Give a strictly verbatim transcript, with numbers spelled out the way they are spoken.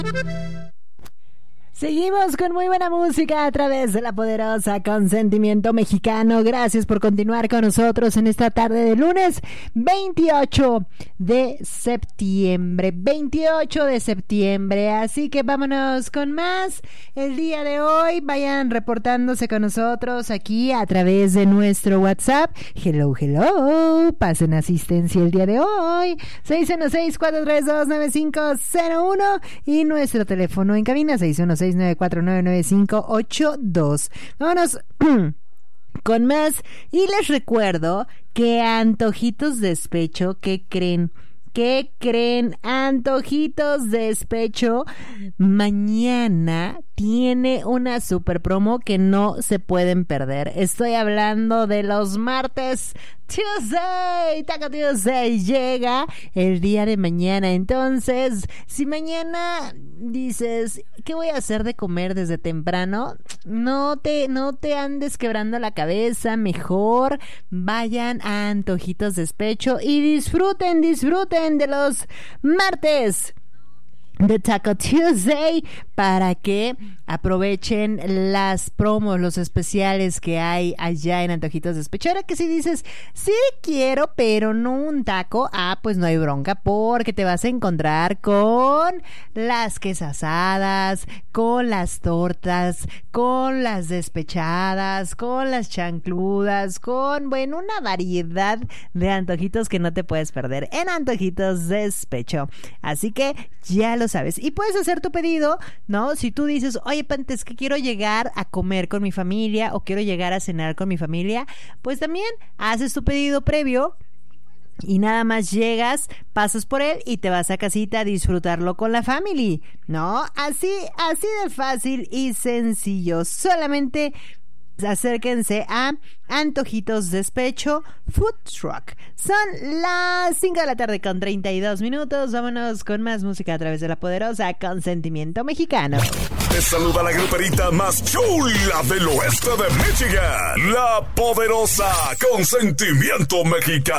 Seguimos con muy buena música a través de la poderosa Consentimiento Mexicano. Gracias por continuar con nosotros en esta tarde de lunes veintiocho de septiembre. veintiocho de septiembre. Así que vámonos con más. El día de hoy vayan reportándose con nosotros aquí a través de nuestro WhatsApp. Hello, hello. Pasen asistencia el día de hoy. seis uno seis, cuatro tres dos, nueve cinco cero uno y nuestro teléfono en cabina seis uno seis, nueve cuatro nueve, nueve cinco ocho dos. Vámonos con más. Y les recuerdo que Antojitos Despecho, ¿qué creen? ¿Qué creen? Antojitos Despecho mañana tiene una super promo que no se pueden perder. Estoy hablando de los martes Tuesday. Taco Tuesday llega el día de mañana. Entonces, si mañana dices, ¿qué voy a hacer de comer desde temprano? No te, no te andes quebrando la cabeza. Mejor vayan a Antojitos Despecho y disfruten, disfruten de los martes de Taco Tuesday para que aprovechen las promos, los especiales que hay allá en Antojitos Despecho. Ahora que si dices, sí quiero, pero no un taco, ah, pues no hay bronca, porque te vas a encontrar con las quesasadas, con las tortas, con las despechadas, con las chancludas, con, bueno, una variedad de antojitos que no te puedes perder en Antojitos Despecho. Así que ya lo sabes. Y puedes hacer tu pedido, ¿no? Si tú dices, oye, Pantes, que quiero llegar a comer con mi familia o quiero llegar a cenar con mi familia, pues también haces tu pedido previo y nada más llegas, pasas por él y te vas a casita a disfrutarlo con la family, ¿no? Así, así de fácil y sencillo. Solamente acérquense a Antojitos Despecho Food Truck. Son las cinco de la tarde con treinta y dos minutos. Vámonos con más música a través de la poderosa Consentimiento Mexicano. Te saluda la gruperita más chula del oeste de Michigan, la poderosa Consentimiento Mexicano.